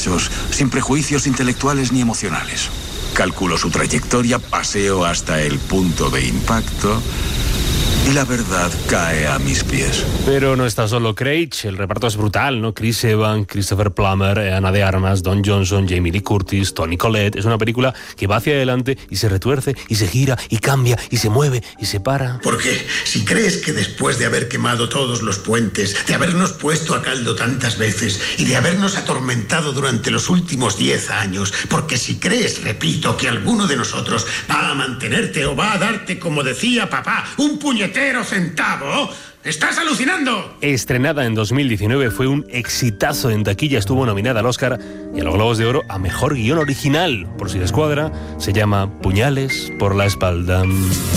hechos, sin prejuicios intelectuales ni emocionales. Calculo su trayectoria, paseo hasta el punto de impacto y la verdad cae a mis pies. Pero no está solo Craig, el reparto es brutal, ¿no? Chris Evans, Christopher Plummer, Ana de Armas, Don Johnson, Jamie Lee Curtis, Toni Collette. Es una película que va hacia adelante y se retuerce y se gira y cambia y se mueve y se para. Porque si crees que después de haber quemado todos los puentes, de habernos puesto a caldo tantas veces y de habernos atormentado durante los últimos 10 años, porque si crees, repito, que alguno de nosotros va a mantenerte o va a darte, como decía papá, un puñetero centavo, ¡estás alucinando! Estrenada en 2019, fue un exitazo en taquilla, estuvo nominada al Oscar y a los Globos de Oro a Mejor Guión Original. Por si les cuadra, se llama Puñales por la espalda.